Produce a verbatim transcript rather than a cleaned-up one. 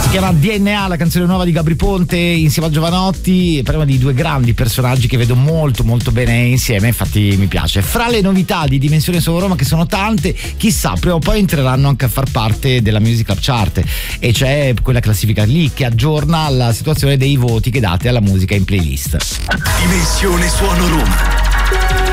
Si chiama D N A, la canzone nuova di Gabry Ponte insieme a Giovanotti. Parliamo di due grandi personaggi che vedo molto molto bene insieme, infatti mi piace. Fra le novità di Dimensione Solo Roma, che sono tante, chissà, prima o poi entreranno anche a far parte della Music Up Chart, e c'è quella classifica lì che aggiorna la situazione dei voti che date alla musica in playlist. Dimensione Suono Roma.